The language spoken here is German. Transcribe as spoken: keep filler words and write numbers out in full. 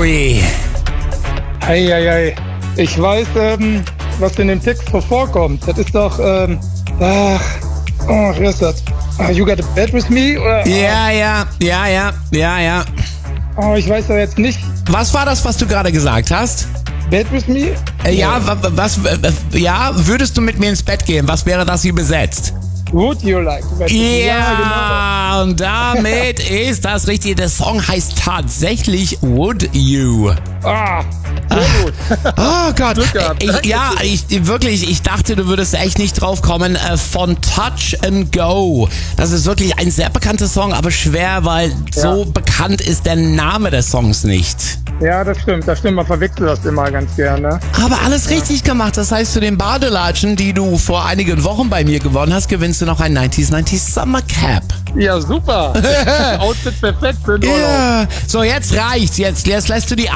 Joey. Eieiei. Ich weiß, ähm, was in dem Text so vorkommt. Das ist doch, ähm, ach, oh, wie ist das? Ah, You Got a Bed With Me? Oder, Ja, ja, ja, ja, ja, ja. Oh, ich weiß doch jetzt nicht. Was war das, was du gerade gesagt hast? Bed With Me? Äh, ja, wa- wa- was, äh, ja, würdest du mit mir ins Bett gehen? Was wäre das hier besetzt? Would You Like to Bed With Me? Ja, und damit ist das Richtige. Der Song heißt tatsächlich Would You. Ah, sehr gut. Oh Gott. Glück gehabt. Ich, ja, ich, wirklich, ich dachte, du würdest echt nicht drauf kommen. Äh, Von Touch and Go. Das ist wirklich ein sehr bekannter Song, aber schwer, weil so bekannt ist der Name des Songs nicht. Ja, das stimmt, das stimmt. Man verwechselt das immer ganz gerne. Aber alles richtig gemacht. Das heißt, zu den Badelatschen, die du vor einigen Wochen bei mir gewonnen hast, gewinnst du noch ein neunzig neunzig Summer Cap. Ja, super. Outfit perfekt für den Urlaub. Ja. So, jetzt reicht's. Jetzt, jetzt lässt du die